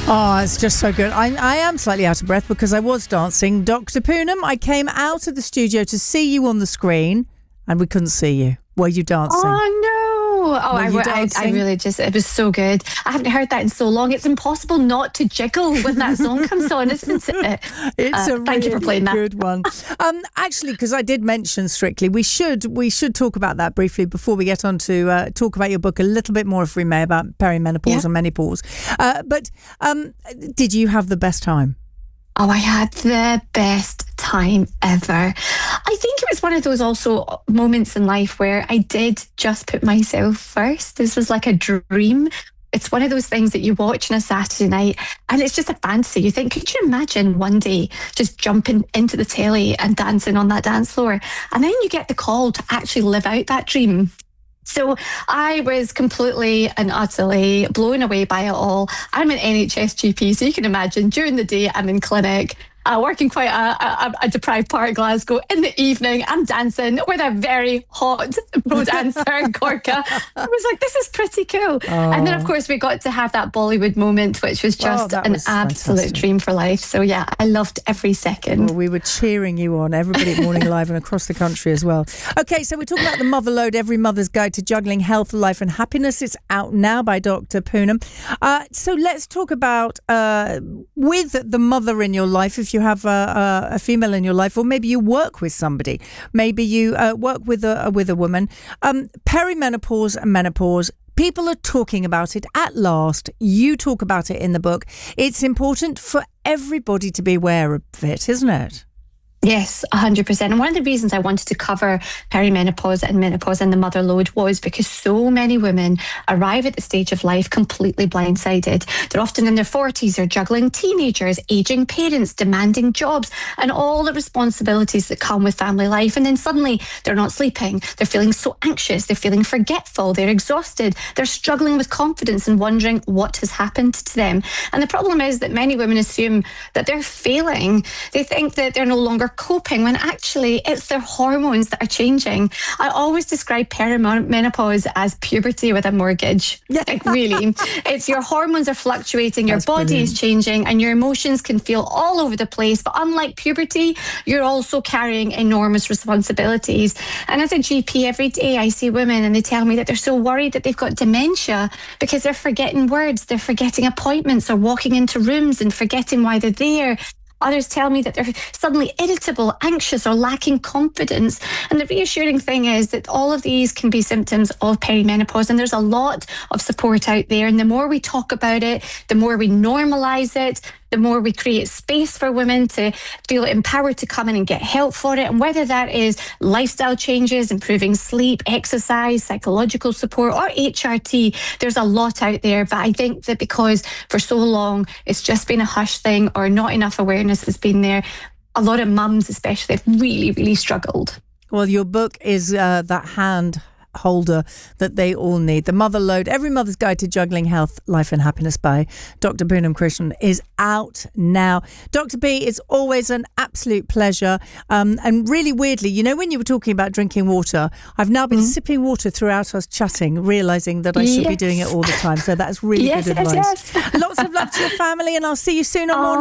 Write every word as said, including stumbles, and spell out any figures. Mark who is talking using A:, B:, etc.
A: Oh, it's just so good. I, I am slightly out of breath because I was dancing. Doctor Poonam, I came out of the studio to see you on the screen and we couldn't see you. Were you dancing?
B: Oh, no. Oh, I, I, I really just, it was so good. I haven't heard that in so long. It's impossible not to jiggle when that song comes on, isn't it?
A: It's
B: uh,
A: a
B: thank
A: really
B: you for playing that.
A: good one. Um, actually, because I did mention Strictly, we should we should talk about that briefly before we get on to uh, talk about your book a little bit more, if we may, about perimenopause
B: yeah.
A: and menopause. Uh, but um, did you have the best time?
B: Oh, I had the best time ever. I think it was one of those also moments in life where I did just put myself first. This was like a dream. It's one of those things that you watch on a Saturday night and it's just a fantasy. You think, could you imagine one day just jumping into the telly and dancing on that dance floor? And then you get the call to actually live out that dream. So I was completely and utterly blown away by it all. I'm an N H S G P, so you can imagine during the day I'm in clinic, uh, working quite a, a, a deprived part of Glasgow. In the evening, I'm dancing with a very hot pro dancer, Gorka. I was like, this is pretty cool. Oh. And then, of course, we got to have that Bollywood moment, which was just oh, an was absolute fantastic. dream for life. So, yeah, I loved every second.
A: Well, we were cheering you on, everybody at Morning Live and across the country as well. OK, so we're talking about The Mother Load, Every Mother's Guide to Juggling Health, Life and Happiness. It's out now by Doctor Poonam. Uh, so let's talk about, uh, with the mother in your life, if you have a, a, a female in your life, or maybe you work with somebody, maybe you uh, work with a, with a woman, um, perimenopause and menopause. People are talking about it at last. You talk about it in the book. It's important for everybody to be aware of it, isn't it?
B: Yes, one hundred percent. And one of the reasons I wanted to cover perimenopause and menopause and the mother load was because so many women arrive at the stage of life completely blindsided. They're often in their forties, they're juggling teenagers, aging parents, demanding jobs, and all the responsibilities that come with family life. And then suddenly they're not sleeping. They're feeling so anxious. They're feeling forgetful. They're exhausted. They're struggling with confidence and wondering what has happened to them. And the problem is that many women assume that they're failing. They think that they're no longer coping when actually it's their hormones that are changing. I always describe perimenopause as puberty with a mortgage. Like really, it's your hormones are fluctuating, your That's body brilliant. is changing, and your emotions can feel all over the place. But unlike puberty, you're also carrying enormous responsibilities. And as a G P, every day I see women and they tell me that they're so worried that they've got dementia because they're forgetting words, they're forgetting appointments, or walking into rooms and forgetting why they're there. Others tell me that they're suddenly irritable, anxious, or lacking confidence. And the reassuring thing is that all of these can be symptoms of perimenopause, and there's a lot of support out there. And the more we talk about it, the more we normalise it, the more we create space for women to feel empowered to come in and get help for it. And whether that is lifestyle changes, improving sleep, exercise, psychological support, or H R T, there's a lot out there. But I think that because for so long it's just been a hush thing or not enough awareness has been there, a lot of mums especially have really, really struggled.
A: Well, your book is uh, that hand holder that they all need. The Mother Load, Every Mother's Guide to Juggling Health, Life and Happiness by Doctor Poonam Krishnan is out now. Doctor B, it's always an absolute pleasure. Um, and really weirdly, you know, when you were talking about drinking water, I've now been mm. sipping water throughout us chatting, realising that I should yes. be doing it all the time. So that's really
B: yes,
A: good
B: yes,
A: advice.
B: Yes.
A: Lots of love to your family, and I'll see you soon on Morning.